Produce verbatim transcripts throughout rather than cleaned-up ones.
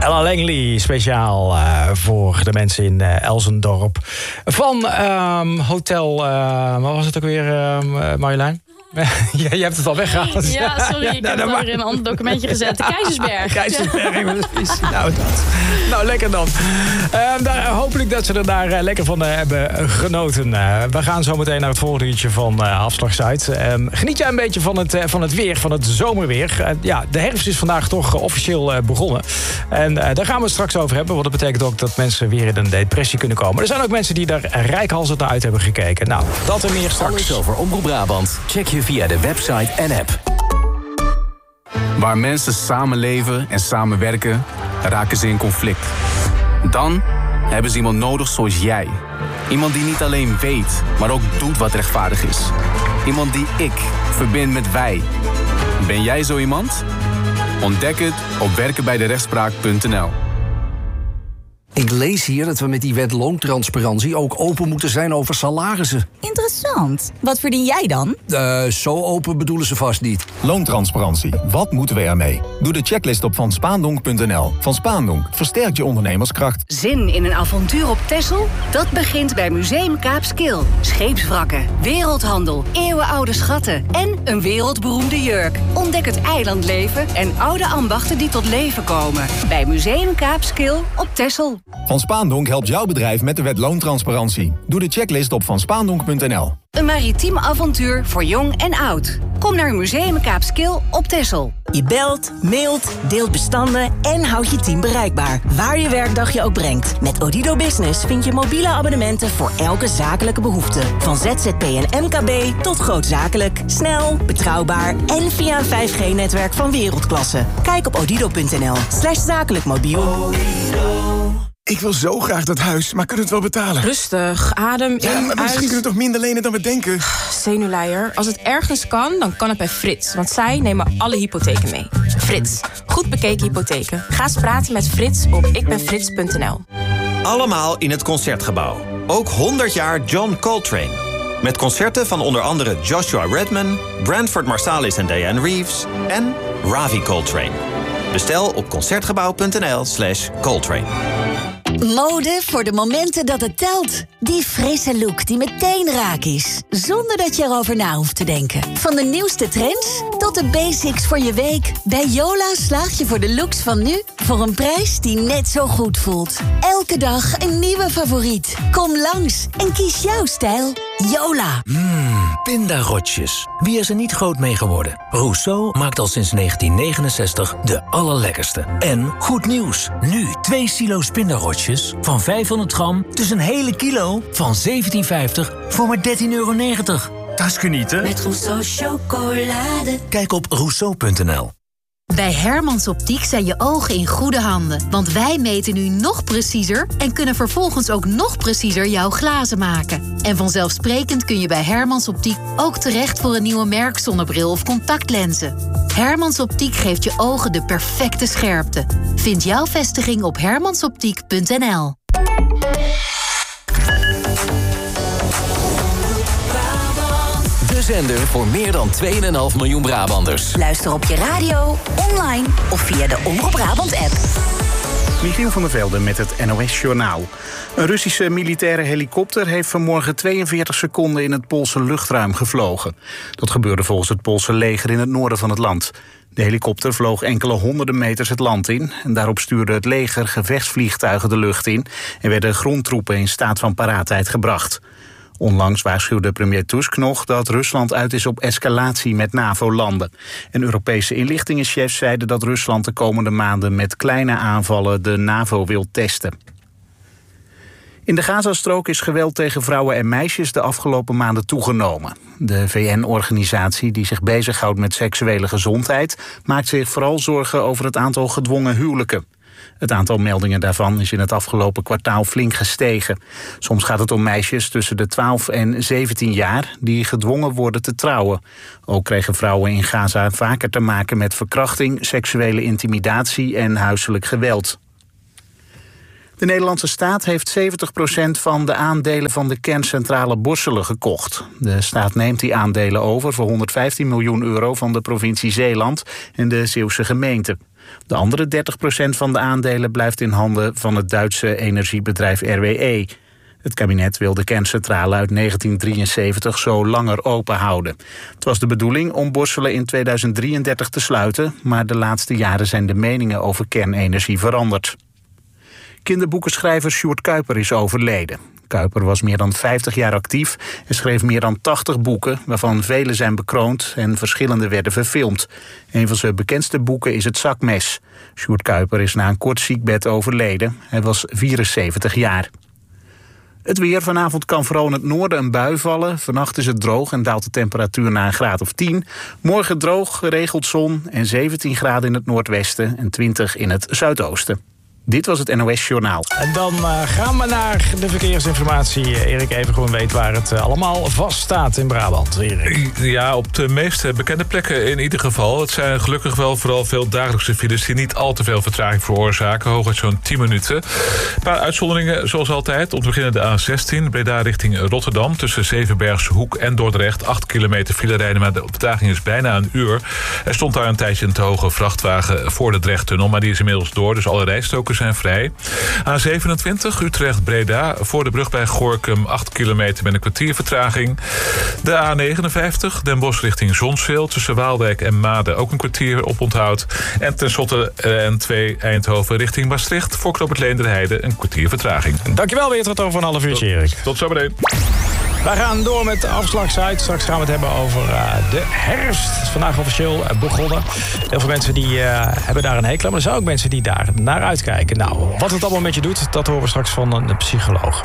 Ella Langley, speciaal uh, voor de mensen in uh, Elsendorp. Van um, Hotel, uh, wat was het ook weer, uh, Marjolein? Ja, je hebt het al weggehaald. Ja, sorry, ik ja, heb nou, het alweer in een ander documentje gezet. De Keizersberg. Keizersberg, precies. Nou, dat. Nou, lekker dan. Uh, daar, hopelijk dat ze er daar uh, lekker van uh, hebben genoten. Uh, we gaan zo meteen naar het volgende uurtje van uh, Afslag Zuid. Uh, geniet jij een beetje van het, uh, van het weer, van het zomerweer. Uh, ja, de herfst is vandaag toch uh, officieel uh, begonnen. En uh, daar gaan we het straks over hebben. Want dat betekent ook dat mensen weer in een depressie kunnen komen. Er zijn ook mensen die daar reikhalzend naar uit hebben gekeken. Nou, dat en meer straks. Alles over Omroep Brabant. Check je via de website en app. Waar mensen samenleven en samenwerken, raken ze in conflict. Dan hebben ze iemand nodig zoals jij. Iemand die niet alleen weet, maar ook doet wat rechtvaardig is. Iemand die ik verbind met wij. Ben jij zo iemand? Ontdek het op werken bij de rechtspraak punt n l. Ik lees hier dat we met die wet loontransparantie ook open moeten zijn over salarissen. Interessant. Wat verdien jij dan? Uh, zo open bedoelen ze vast niet. Loontransparantie. Wat moeten we ermee? Doe de checklist op van spaandonk punt n l. Van Spaandonk versterkt je ondernemerskracht. Zin in een avontuur op Texel? Dat begint bij Museum Kaapskil. Scheepswrakken, wereldhandel, eeuwenoude schatten en een wereldberoemde jurk. Ontdek het eilandleven en oude ambachten die tot leven komen. Bij Museum Kaapskil op Texel. Van Spaandonk helpt jouw bedrijf met de wet loontransparantie. Doe de checklist op van spaandonk punt n l. Een maritiem avontuur voor jong en oud. Kom naar Museum Kaapskil op Texel. Je belt, mailt, deelt bestanden en houdt je team bereikbaar. Waar je werkdag je ook brengt. Met Odido Business vind je mobiele abonnementen voor elke zakelijke behoefte. Van Z Z P en M K B tot grootzakelijk. Snel, betrouwbaar en via een vijf G netwerk van wereldklasse. Kijk op odido punt n l slash zakelijk mobiel. Ik wil zo graag dat huis, maar kunnen we het wel betalen? Rustig, adem in, ja, maar misschien uit. kunnen we toch minder lenen dan we denken? Zenuwleier, als het ergens kan, dan kan het bij Frits. Want zij nemen alle hypotheken mee. Frits, goed bekeken hypotheken. Ga eens praten met Frits op ikbenfrits punt n l. Allemaal in het Concertgebouw. Ook honderd jaar John Coltrane. Met concerten van onder andere Joshua Redman, Branford Marsalis en Diane Reeves en Ravi Coltrane. Bestel op concertgebouw punt n l slash Coltrane. Mode voor de momenten dat het telt. Die frisse look die meteen raak is. Zonder dat je erover na hoeft te denken. Van de nieuwste trends tot de basics voor je week. Bij Yola slaag je voor de looks van nu voor een prijs die net zo goed voelt. Elke dag een nieuwe favoriet. Kom langs en kies jouw stijl. Yola. Mmm, pindarotjes. Wie is er niet groot mee geworden? Rousseau maakt al sinds negentien negenenzestig de allerlekkerste. En goed nieuws. Nu twee silo's pindarotjes van vijfhonderd gram, dus een hele kilo van zeventien vijftig voor maar dertien euro negentig. Dat is genieten. Met Rousseau chocolade. Kijk op rousseau punt n l. Bij Hermans Optiek zijn je ogen in goede handen. Want wij meten nu nog preciezer en kunnen vervolgens ook nog preciezer jouw glazen maken. En vanzelfsprekend kun je bij Hermans Optiek ook terecht voor een nieuwe merkzonnebril of contactlenzen. Hermans Optiek geeft je ogen de perfecte scherpte. Vind jouw vestiging op hermansoptiek punt n l. De zender voor meer dan twee komma vijf miljoen Brabanders. Luister op je radio, online of via de Omroep Brabant app. Michiel van der Velde met het N O S-journaal. Een Russische militaire helikopter heeft vanmorgen tweeënveertig seconden in het Poolse luchtruim gevlogen. Dat gebeurde volgens het Poolse leger in het noorden van het land. De helikopter vloog enkele honderden meters het land in. En daarop stuurde het leger gevechtsvliegtuigen de lucht in en werden grondtroepen in staat van paraatheid gebracht. Onlangs waarschuwde premier Tusk nog dat Rusland uit is op escalatie met NAVO-landen. En Europese inlichtingenchefs zeiden dat Rusland de komende maanden met kleine aanvallen de NAVO wil testen. In de Gazastrook is geweld tegen vrouwen en meisjes de afgelopen maanden toegenomen. De V N-organisatie die zich bezighoudt met seksuele gezondheid maakt zich vooral zorgen over het aantal gedwongen huwelijken. Het aantal meldingen daarvan is in het afgelopen kwartaal flink gestegen. Soms gaat het om meisjes tussen de twaalf en zeventien jaar die gedwongen worden te trouwen. Ook kregen vrouwen in Gaza vaker te maken met verkrachting, seksuele intimidatie en huiselijk geweld. De Nederlandse staat heeft zeventig procent van de aandelen van de kerncentrale Borselen gekocht. De staat neemt die aandelen over voor honderdvijftien miljoen euro van de provincie Zeeland en de Zeeuwse gemeente. De andere dertig procent van de aandelen blijft in handen van het Duitse energiebedrijf R W E. Het kabinet wil de kerncentrale uit negentien drieënzeventig zo langer open houden. Het was de bedoeling om Borselen in tweeduizend drieëndertig te sluiten, maar de laatste jaren zijn de meningen over kernenergie veranderd. Kinderboekenschrijver Sjoerd Kuiper is overleden. Kuiper was meer dan vijftig jaar actief en schreef meer dan tachtig boeken, waarvan vele zijn bekroond en verschillende werden verfilmd. Een van zijn bekendste boeken is Het Zakmes. Sjoerd Kuiper is na een kort ziekbed overleden. Hij was vierenzeventig jaar. Het weer. Vanavond kan vooral in het noorden een bui vallen. Vannacht is het droog en daalt de temperatuur naar een graad of tien. Morgen droog, geregeld zon en zeventien graden in het noordwesten en twintig in het zuidoosten. Dit was het N O S Journaal. En dan uh, gaan we naar de verkeersinformatie. Erik even gewoon weet waar het uh, allemaal vast staat in Brabant. Erik. Ja, op de meeste bekende plekken in ieder geval. Het zijn gelukkig wel vooral veel dagelijkse files die niet al te veel vertraging veroorzaken. Hooguit zo'n tien minuten. Een paar uitzonderingen zoals altijd. Om te beginnen de A zestien, Breda richting Rotterdam. Tussen Zevenbergse Hoek en Dordrecht. acht kilometer file rijden, maar de vertraging is bijna een uur. Er stond daar een tijdje een te hoge vrachtwagen voor de Drechttunnel, maar die is inmiddels door, dus alle rijstroken zijn vrij. A zevenentwintig, Utrecht-Breda. Voor de brug bij Gorinchem, acht kilometer met een kwartier vertraging. De A negenenvijftig, Den Bosch richting Zonzeel. Tussen Waalwijk en Maden ook een kwartier op onthoud. En tenslotte N twee Eindhoven richting Maastricht. Voor Knoop het Leenderheide een kwartier vertraging. Dankjewel weer, tot over een half uurtje, Erik. Tot, tot zo meteen. Wij gaan door met de afslag Zuid. Straks gaan we het hebben over uh, de herfst. Het is vandaag officieel uh, begonnen. Heel veel mensen die, uh, hebben daar een hekel aan. Maar er zijn ook mensen die daar naar uitkijken. Nou, wat het allemaal met je doet, dat horen we straks van een psycholoog.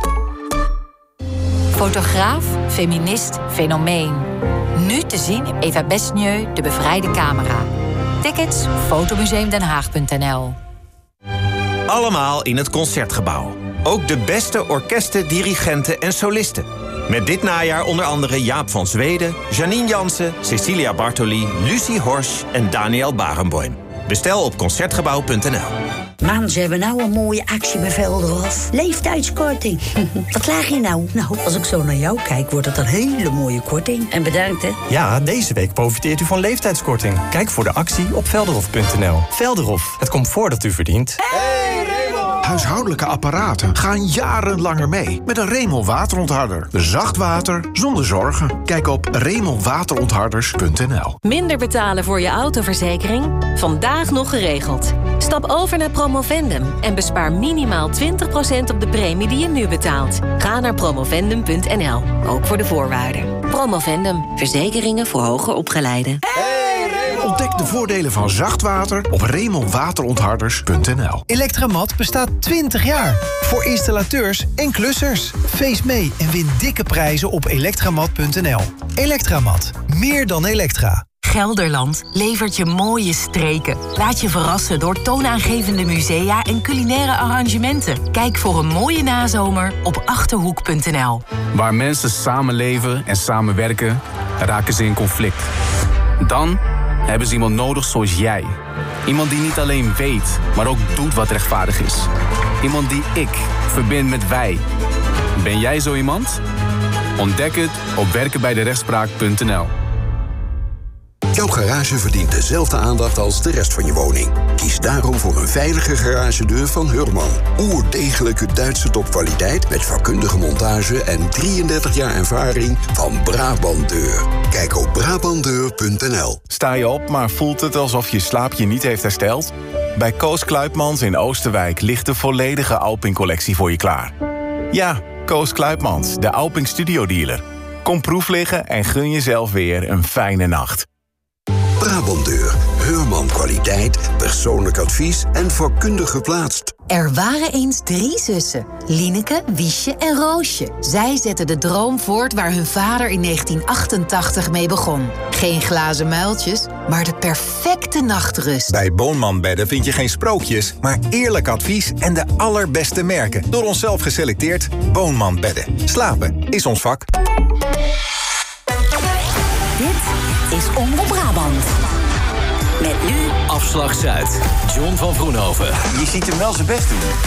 Fotograaf, feminist, fenomeen. Nu te zien in Eva Besnieu, De Bevrijde Camera. Tickets, fotomuseum den haag punt n l. Allemaal in het Concertgebouw. Ook de beste orkesten, dirigenten en solisten. Met dit najaar onder andere Jaap van Zweden, Janine Jansen, Cecilia Bartoli, Lucie Horsch en Daniel Barenboim. Bestel op concertgebouw punt n l. Man, ze hebben nou een mooie actie bij Velderhof. Leeftijdskorting. Wat klaag je nou? Nou, als ik zo naar jou kijk, wordt het een hele mooie korting. En bedankt, hè? Ja, deze week profiteert u van leeftijdskorting. Kijk voor de actie op velderhof punt n l. Velderhof, het comfort dat u verdient. Hey, Raymond! Huishoudelijke apparaten gaan jarenlanger mee met een Raymond waterontharder. Zacht water zonder zorgen. Kijk op raymond waterontharders punt n l. Minder betalen voor je autoverzekering? Vandaag nog geregeld. Stap over naar Promovendum en bespaar minimaal twintig procent op de premie die je nu betaalt. Ga naar promovendum punt n l, ook voor de voorwaarden. Promovendum, verzekeringen voor hoger opgeleiden. Ontdek de voordelen van zacht water op raymond waterontharders punt n l. Electramat bestaat twintig jaar. Voor installateurs en klussers. Feest mee en win dikke prijzen op elektramat punt n l. Elektramat. Meer dan Elektra. Gelderland levert je mooie streken. Laat je verrassen door toonaangevende musea en culinaire arrangementen. Kijk voor een mooie nazomer op achterhoek punt n l. Waar mensen samenleven en samenwerken, raken ze in conflict. Dan hebben ze iemand nodig zoals jij. Iemand die niet alleen weet, maar ook doet wat rechtvaardig is. Iemand die ik verbind met wij. Ben jij zo iemand? Ontdek het op werken bij de rechtspraak punt n l. Jouw garage verdient dezelfde aandacht als de rest van je woning. Kies daarom voor een veilige garagedeur van Hurman. Oerdegelijke Duitse topkwaliteit met vakkundige montage en drieëndertig jaar ervaring van Brabant Deur. Kijk op brabant deur punt n l. Sta je op, maar voelt het alsof je slaap je niet heeft hersteld? Bij Koos Kluipmans in Oosterwijk ligt de volledige Alping-collectie voor je klaar. Ja, Koos Kluipmans, de Alping Studio Dealer. Kom proef liggen en gun jezelf weer een fijne nacht. Brabant Deur. Hurman kwaliteit, persoonlijk advies en vakkundig geplaatst. Er waren eens drie zussen. Lieneke, Wiesje en Roosje. Zij zetten de droom voort waar hun vader in negentien achtentachtig mee begon. Geen glazen muiltjes, maar de perfecte nachtrust. Bij Boonman Bedden vind je geen sprookjes, maar eerlijk advies en de allerbeste merken. Door onszelf geselecteerd. Boonman Bedden. Slapen is ons vak. Dit is Omroep Brabant. Met nu Afslag Zuid. John van Vroenhoven. Je ziet hem wel zijn best doen.